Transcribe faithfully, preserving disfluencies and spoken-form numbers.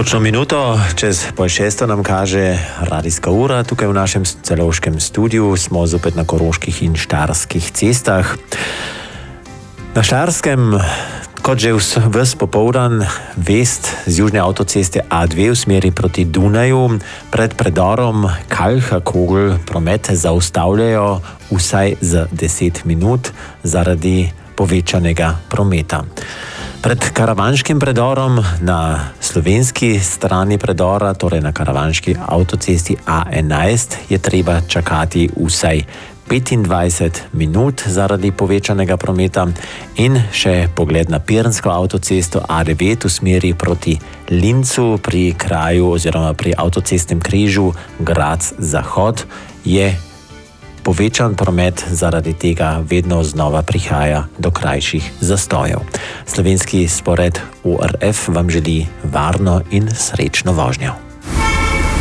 Točno minuto, čez pol šesto nam kaže radijska ura. Tukaj v našem celovškem studiu smo zopet na koroških in štajerskih cestah. Na Štajerskem, kot že ves popoldan, vest z južne avtoceste A dve v smeri proti Dunaju pred predorom Kalcha-Kogl promet zaustavljajo vsaj za deset minut zaradi povečanega prometa. Pred karavanškim predorom na slovenski strani predora, torej na karavanški avtocesti A enajst, je treba čakati vsaj petindvajset minut zaradi povečanega prometa in še pogled na pirnsko avtocesto A devet v smeri proti Lincu pri kraju oziroma pri avtocestnem križu Gradec-Zahod je povečan promet, zaradi tega vedno znova prihaja do krajših zastojev. Slovenski spored U R F vam želi varno in srečno vožnjo.